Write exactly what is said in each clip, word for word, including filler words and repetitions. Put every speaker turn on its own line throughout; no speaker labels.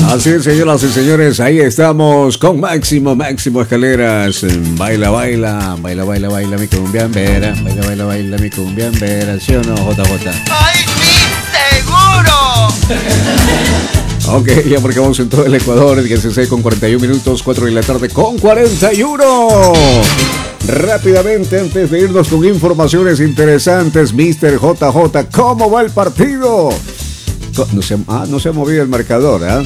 Así es, señoras y señores, ahí estamos con Máximo, Máximo Escaleras. Baila, baila, baila, baila, baila mi cumbiambera. Baila, baila, baila mi cumbiambera. ¿Sí o no, J J?
¡Ay, sí, seguro!
Ok, ya porque vamos en todo el Ecuador, dieciséis con cuarenta y un minutos, cuatro de la tarde con cuarenta y uno. Rápidamente, antes de irnos con informaciones interesantes, mister J J, ¿cómo va el partido? No se, ah, no se ha movido el marcador, ¿eh?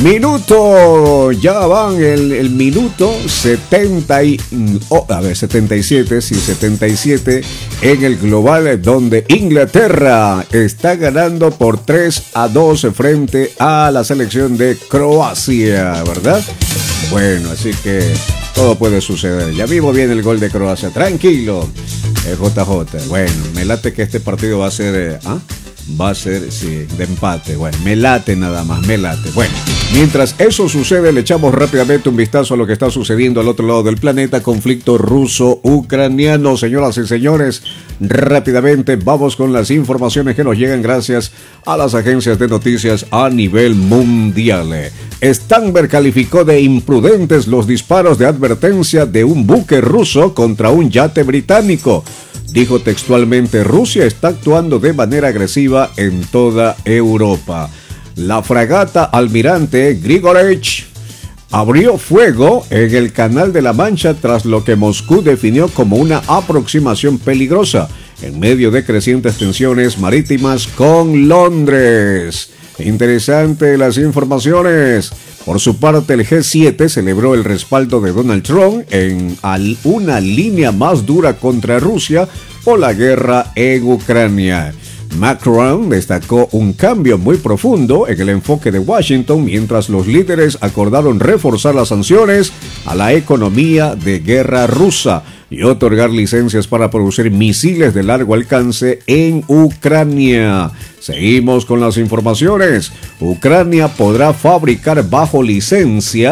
Minuto, ya van el, el minuto setenta y, oh, a ver, setenta y siete, sí, setenta y siete en el global, donde Inglaterra está ganando por tres a dos frente a la selección de Croacia, ¿verdad? Bueno, así que todo puede suceder. Ya vivo bien el gol de Croacia, tranquilo, eh, J J. Bueno, me late que este partido va a ser, eh, ¿ah? Va a ser, sí, de empate. Bueno, me late nada más, me late. Bueno, mientras eso sucede, le echamos rápidamente un vistazo a lo que está sucediendo al otro lado del planeta. Conflicto ruso-ucraniano, señoras y señores. Rápidamente vamos con las informaciones que nos llegan gracias a las agencias de noticias a nivel mundial. Sternberg calificó de imprudentes los disparos de advertencia de un buque ruso contra un yate británico. Dijo textualmente: Rusia está actuando de manera agresiva en toda Europa. La fragata almirante Grigorich abrió fuego en el Canal de la Mancha tras lo que Moscú definió como una aproximación peligrosa, en medio de crecientes tensiones marítimas con Londres. Interesante las informaciones. Por su parte, el G siete celebró el respaldo de Donald Trump en una línea más dura contra Rusia por la guerra en Ucrania. Macron destacó un cambio muy profundo en el enfoque de Washington mientras los líderes acordaron reforzar las sanciones a la economía de guerra rusa y otorgar licencias para producir misiles de largo alcance en Ucrania. Seguimos con las informaciones. Ucrania podrá fabricar bajo licencia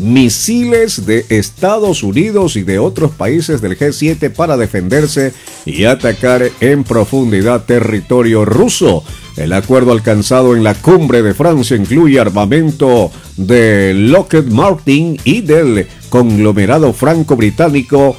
misiles de Estados Unidos y de otros países del G siete para defenderse y atacar en profundidad territorio ruso. El acuerdo alcanzado en la cumbre de Francia incluye armamento de Lockheed Martin y del conglomerado franco-británico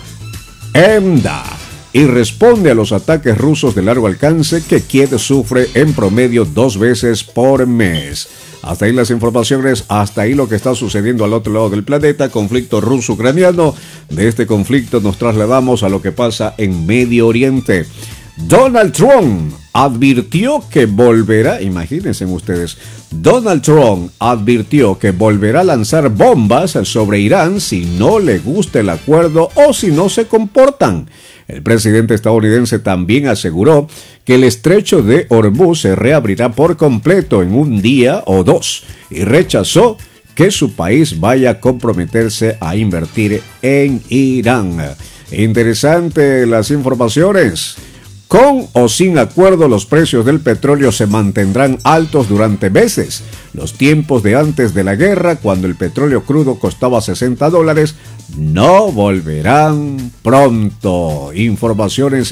E M D A y responde a los ataques rusos de largo alcance que Kiev sufre en promedio dos veces por mes. Hasta ahí las informaciones, hasta ahí lo que está sucediendo al otro lado del planeta, conflicto ruso-ucraniano. De este conflicto nos trasladamos a lo que pasa en Medio Oriente. Donald Trump advirtió que volverá, imagínense ustedes, Donald Trump advirtió que volverá a lanzar bombas sobre Irán si no le gusta el acuerdo o si no se comportan. El presidente estadounidense también aseguró que el estrecho de Hormuz se reabrirá por completo en un día o dos y rechazó que su país vaya a comprometerse a invertir en Irán. Interesante las informaciones. Con o sin acuerdo, los precios del petróleo se mantendrán altos durante meses. Los tiempos de antes de la guerra, cuando el petróleo crudo costaba sesenta dólares, no volverán pronto. Informaciones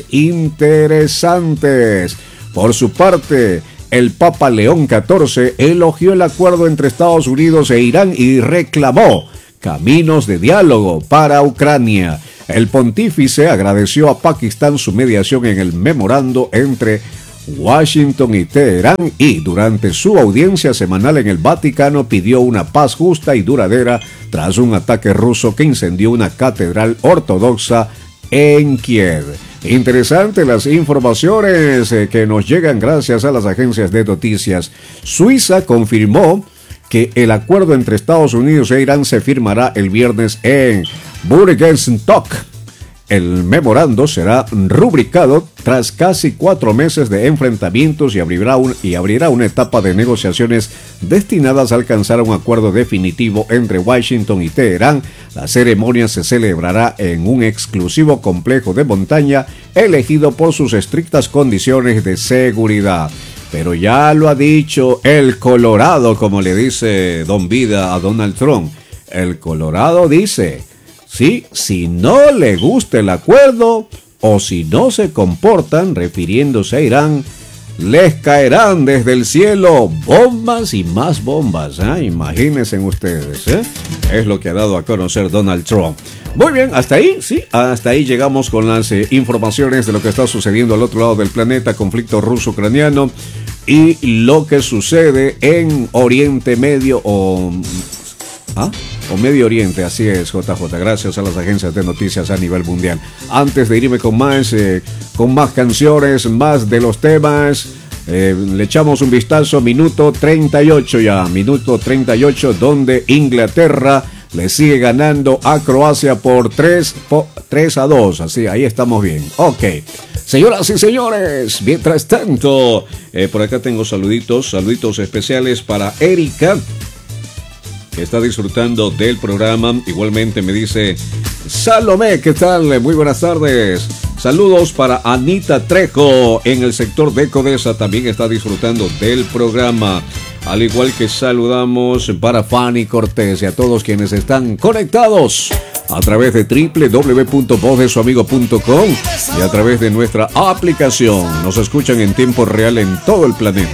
interesantes. Por su parte, el Papa León catorce elogió el acuerdo entre Estados Unidos e Irán y reclamó caminos de diálogo para Ucrania. El pontífice agradeció a Pakistán su mediación en el memorando entre Washington y Teherán y durante su audiencia semanal en el Vaticano pidió una paz justa y duradera tras un ataque ruso que incendió una catedral ortodoxa en Kiev. Interesante las informaciones que nos llegan gracias a las agencias de noticias. Suiza confirmó que el acuerdo entre Estados Unidos e Irán se firmará el viernes en Burgenstock. El memorando será rubricado tras casi cuatro meses de enfrentamientos y abrirá, un, y abrirá una etapa de negociaciones destinadas a alcanzar un acuerdo definitivo entre Washington y Teherán. La ceremonia se celebrará en un exclusivo complejo de montaña elegido por sus estrictas condiciones de seguridad. Pero ya lo ha dicho el Colorado, como le dice Don Vida a Donald Trump. El Colorado dice, sí, si no le gusta el acuerdo o si no se comportan, refiriéndose a Irán, les caerán desde el cielo bombas y más bombas. ¿eh? Imagínense ustedes, ¿eh? Es lo que ha dado a conocer Donald Trump. Muy bien, hasta ahí, sí, hasta ahí llegamos con las eh, informaciones de lo que está sucediendo al otro lado del planeta, conflicto ruso-ucraniano y lo que sucede en Oriente Medio o... ¿Ah? O Medio Oriente, así es, J J, gracias a las agencias de noticias a nivel mundial. Antes de irme con más, eh, con más canciones, más de los temas, eh, le echamos un vistazo, minuto treinta y ocho ya, minuto treinta y ocho, donde Inglaterra le sigue ganando a Croacia por tres a dos, así, ahí estamos bien, ok. Señoras y señores, mientras tanto, eh, por acá tengo saluditos, saluditos especiales para Erika, que está disfrutando del programa. Igualmente me dice Salomé, ¿qué tal? Muy buenas tardes. Saludos para Anita Trejo en el sector de Codesa, también está disfrutando del programa. Al igual que saludamos para Fanny Cortés y a todos quienes están conectados a través de doble u doble u doble u punto voz de su amigo punto com y a través de nuestra aplicación. Nos escuchan en tiempo real en todo el planeta.